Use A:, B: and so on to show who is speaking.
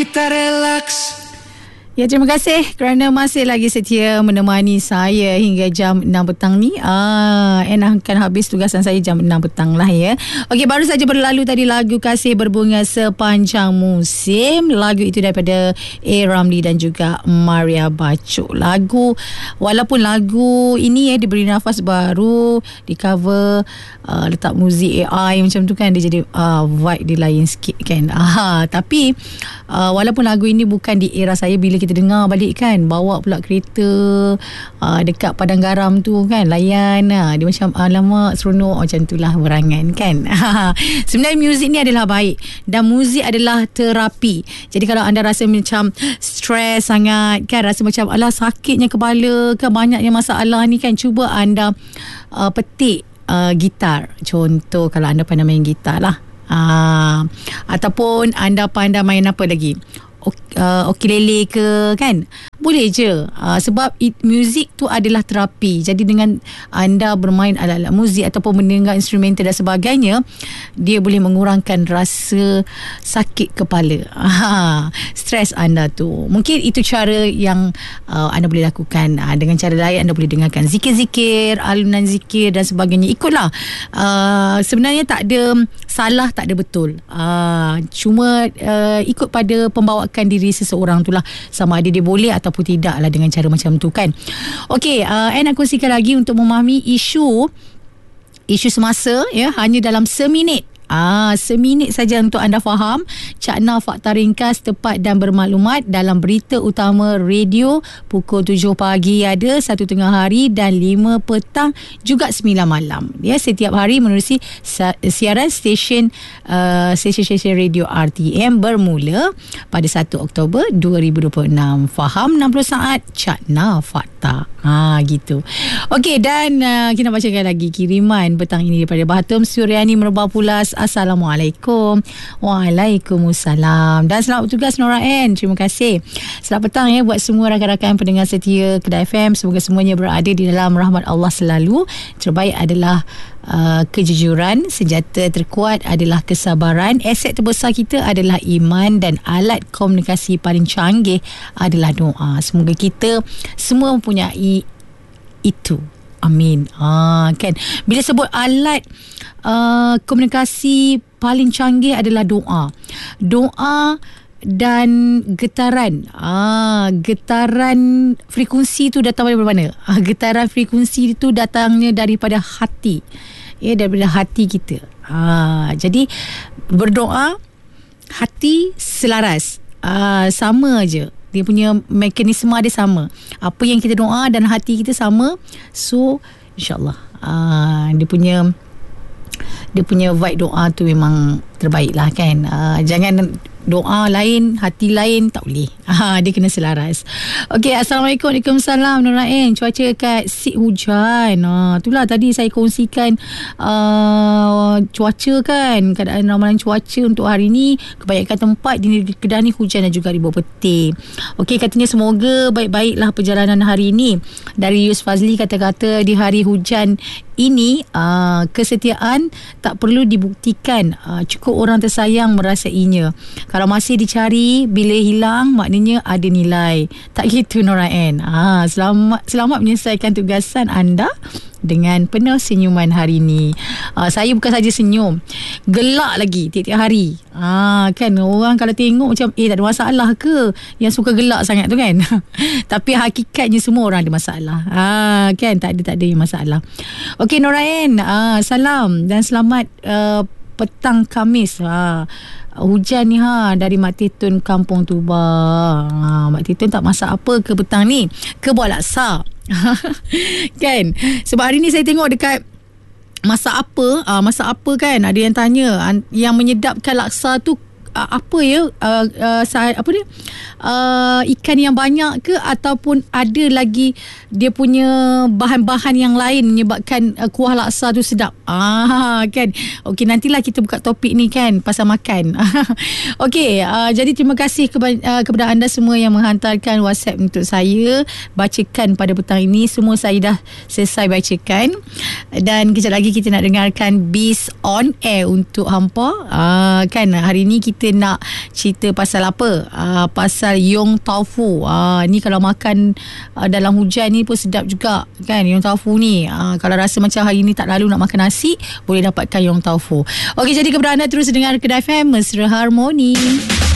A: Kita relax.
B: Ya, terima kasih kerana masih lagi setia menemani saya hingga jam 6 petang ni. Akan habis tugasan saya jam 6 petang lah ya. Okey, baru saja berlalu tadi lagu Kasih Berbunga Sepanjang Musim. Lagu itu daripada A. Ramli dan juga Maria Bacuk. Walaupun lagu ini diberi nafas baru, di cover, letak muzik AI macam tu kan, dia jadi vibe dia lain sikit kan. Tapi walaupun lagu ini bukan di era saya, bila kita dengar balik kan, bawa pula kereta dekat padang garam tu kan, layan dia macam alamak seronok macam tu lah berangan kan. Sebenarnya muzik ni adalah baik dan muzik adalah terapi. Jadi kalau anda rasa macam stres sangat kan, rasa macam alah sakitnya kepala kan, banyaknya masalah ni kan, cuba anda petik gitar. Contoh kalau anda pandai main gitar lah, ataupun anda pandai main apa lagi, ukulele ke kan, boleh je, sebab muzik tu adalah terapi. Jadi dengan anda bermain alat-alat muzik ataupun mendengar instrumental dan sebagainya, dia boleh mengurangkan rasa sakit kepala, stres anda tu. Mungkin itu cara yang anda boleh lakukan. Dengan cara lain, anda boleh dengarkan zikir-zikir, alunan zikir dan sebagainya. Ikutlah. Sebenarnya tak ada salah, tak ada betul. Cuma ikut pada pembawakan diri seseorang tu lah, sama ada dia boleh ataupun tidak lah dengan cara macam tu kan. Okey, nak kongsikan lagi untuk memahami isu semasa ya, hanya dalam seminit. Seminit saja untuk anda faham. Cakna fakta ringkas, tepat dan bermaklumat dalam berita utama radio pukul 7 pagi ada, 1 tengah hari dan 5 petang juga 9 malam ya, setiap hari menerusi siaran stesen radio RTM bermula pada 1 Oktober 2026. Faham 60 saat Cakna fakta. Gitu. Okey, dan kita bacakan lagi kiriman petang ini daripada Bahatum Suryani Merbau Pulas. Assalamualaikum. Waalaikumsalam. Dan selamat bertugas Nora N. Terima kasih. Selamat petang ya buat semua rakan-rakan pendengar setia Kedah FM. Semoga semuanya berada di dalam rahmat Allah selalu. Terbaik adalah kejujuran, senjata terkuat adalah kesabaran, aset terbesar kita adalah iman dan alat komunikasi paling canggih adalah doa. Semoga kita semua mempunyai itu. Amin. Kan, bila sebut alat komunikasi paling canggih adalah doa dan getaran. Getaran frekuensi tu datang dari mana? Getaran frekuensi itu datangnya daripada hati. Ya, daripada hati kita. Jadi berdoa, hati selaras. Sama aja. Dia punya mekanisme dia sama. Apa yang kita doa dan hati kita sama. So InsyaAllah dia punya vibe doa tu memang terbaik lah kan. Jangan doa lain, hati lain, tak boleh. Dia kena selaras. Okey, Assalamualaikum. Waalaikumsalam Nur Ain. Cuaca kat Sik hujan. Itulah tadi saya kongsikan cuaca kan, keadaan ramalan cuaca untuk hari ni. Kebanyakan tempat di negeri Kedah ni hujan dan juga ribut petir. Okey, katanya semoga baik-baiklah perjalanan hari ini. Dari Yus Fazli kata-kata di hari hujan ini kesetiaan tak perlu dibuktikan, cukup orang tersayang merasainya. Kalau masih dicari, bila hilang maknanya ada nilai. Tak gitu Nora N. Selamat menyelesaikan tugasan anda dengan penuh senyuman hari ini. Saya bukan saja senyum, gelak lagi tiap-tiap hari. Kan orang kalau tengok macam tak ada masalah ke yang suka gelak sangat tu kan. Tapi hakikatnya semua orang ada masalah. Kan tak ada yang masalah. Okey Nora N, salam dan selamat petang Khamis. Hujan ni dari Mak Titun Kampung Tuba. Mak Titun tak masak apa ke petang ni? Ke buat laksa? Kan? Sebab hari ni saya tengok dekat masak apa kan, ada yang tanya yang menyedapkan laksa tu apa ya, ikan yang banyak ke ataupun ada lagi dia punya bahan-bahan yang lain menyebabkan kuah laksa tu sedap. Kan. Okey, nantilah kita buka topik ni kan pasal makan. Okey, jadi terima kasih kepada anda semua yang menghantarkan WhatsApp untuk saya bacakan pada petang ini. Semua saya dah selesai bacakan dan kejap lagi kita nak dengarkan Bis on Air untuk hampa. Kan hari ni kita kita nak cerita pasal apa? Pasal Yong Tau Fu. Ni kalau makan dalam hujan ni pun sedap juga kan, Yong Tau Fu ni. Kalau rasa macam hari ni tak lalu nak makan nasi, boleh dapatkan Yong Tau Fu. Okey, jadi kepada anda terus dengar Kedah FM Mesra Harmoni.